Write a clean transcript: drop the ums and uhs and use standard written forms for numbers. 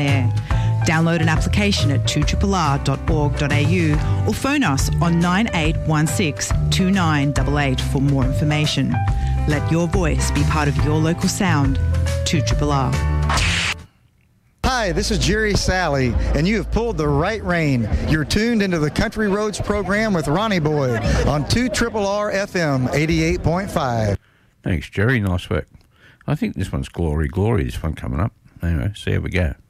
air. Download an application at 2RRR.org.au or phone us on 9816 2988 for more information. Let your voice be part of your local sound. 2RRR. Hi, this is Jerry Sally, and you have pulled the right rein. You're tuned into the Country Roads program with Ronnie Boy on 2RRR FM 88.5. Thanks, Jerry. Nice work. I think this one's Glory, this one coming up. Anyway, see how we go.